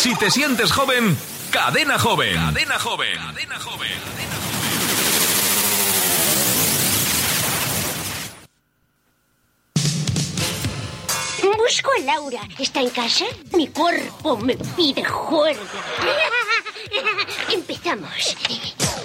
Si te sientes joven, Cadena Joven. Cadena Joven. Cadena Joven. Busco a Laura. ¿Está en casa? Mi cuerpo me pide juerga. Empezamos.